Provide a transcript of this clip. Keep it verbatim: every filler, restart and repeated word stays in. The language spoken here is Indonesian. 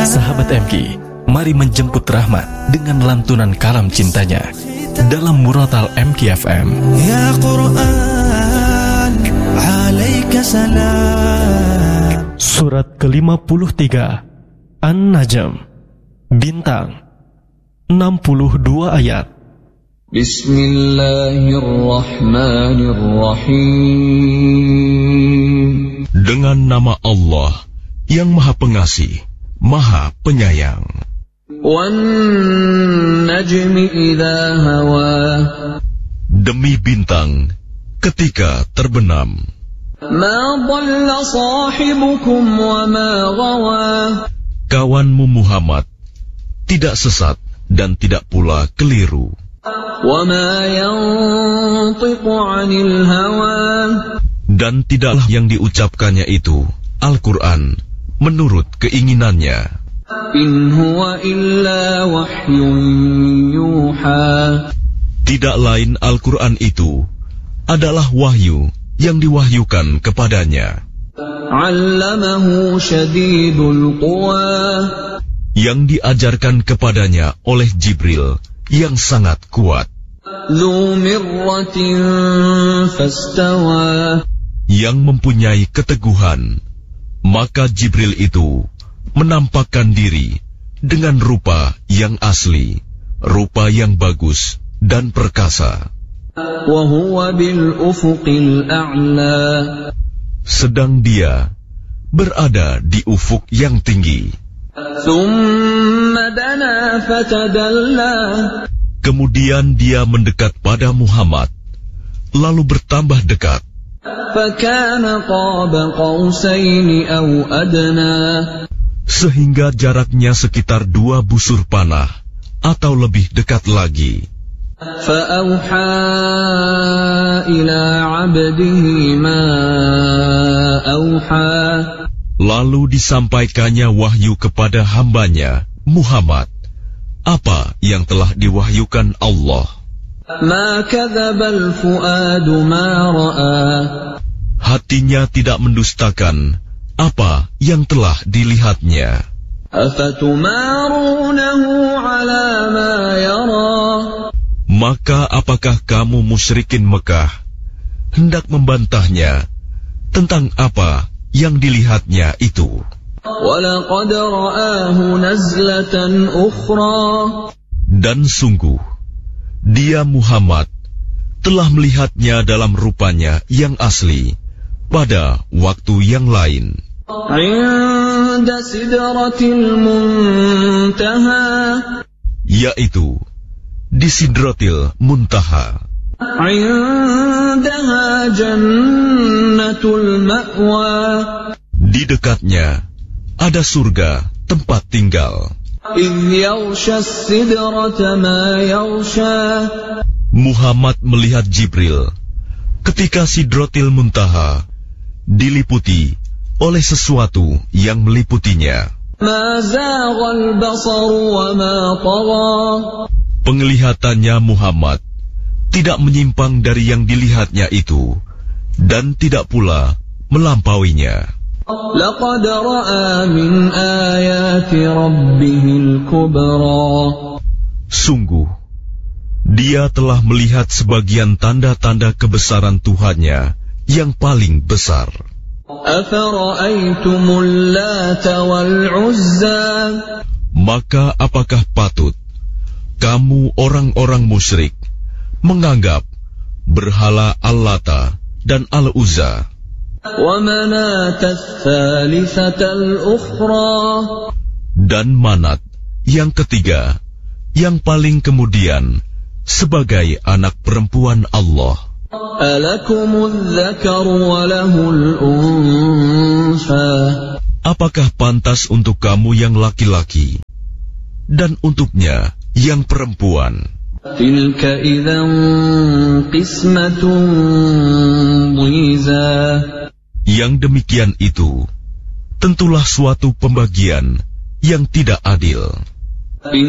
Sahabat M K, mari menjemput rahmat dengan lantunan kalam cintanya dalam Muratal M K F M. Ya Quran, alaika salam. Surat ke lima puluh tiga An-Najm, Bintang, enam puluh dua ayat. Bismillahirrahmanirrahim. Dengan nama Allah yang Maha Pengasih, Maha Penyayang. Wan-najmi idza hawa. Demi bintang ketika terbenam. Ma dhalla sahibukum wa ma ghawa. Kawanmu Muhammad tidak sesat dan tidak pula keliru. Wa ma yantiqu 'anil hawa. Dan tidaklah yang diucapkannya itu Al-Quran menurut keinginannya. In huwa illa wahyun yuha. Tidak lain Al-Quran itu adalah wahyu yang diwahyukan kepadanya. Allamahu syadidul quwa. Yang diajarkan kepadanya oleh Jibril yang sangat kuat. Dzu mirratin fastawa. Yang mempunyai keteguhan. Maka Jibril itu menampakkan diri dengan rupa yang asli, rupa yang bagus dan perkasa. Wa huwa bil ufuqil a'la. Sedang dia berada di ufuk yang tinggi. Tsumma dana fatadalla. Kemudian dia mendekat pada Muhammad, lalu bertambah dekat. Fakana qaba qausaini aw adna. Sehingga jaraknya sekitar dua busur panah atau lebih dekat lagi. Fa'auha ila 'abdihi ma auha. Lalu disampaikannya wahyu kepada hambanya Muhammad apa yang telah diwahyukan Allah. Ma kadzabal fuadu ma ra'a. Hatinya tidak mendustakan apa yang telah dilihatnya. Afatumarunahu 'ala ma yara. Maka apakah kamu musyrikin Mekah hendak membantahnya tentang apa yang dilihatnya itu? Walaqad ra'ahu nazlatan ukhra. Dan sungguh dia Muhammad telah melihatnya dalam rupanya yang asli pada waktu yang lain. 'Inda sidratil muntaha. Yaitu di Sidratil Muntaha. 'Indaha jannatul ma'wa. Di dekatnya ada surga tempat tinggal. إذ يغشى السدرة ما يغشى. Muhammad melihat Jibril ketika Sidratil Muntaha diliputi oleh sesuatu yang meliputinya. ما زاغ البصر وما طغى. Penglihatannya Muhammad tidak menyimpang dari yang dilihatnya itu dan tidak pula melampauinya. لقد رأى من آيات ربه الكبرى. Sungguh, dia telah melihat sebagian tanda-tanda kebesaran Tuhannya yang paling besar. أفرأيتم اللات والعزى. Maka apakah patut kamu orang-orang musyrik menganggap berhala Al-Lata dan Al-Uzza ومناة الثالثة الأخرى. dan Manat yang ketiga, yang paling kemudian sebagai anak perempuan Allah. ألكم الذكر وله الأنثى. Apakah pantas untuk kamu yang laki-laki dan untuknya yang perempuan? تلك إذا قسمة ضيزى. Yang demikian itu tentulah suatu pembagian yang tidak adil.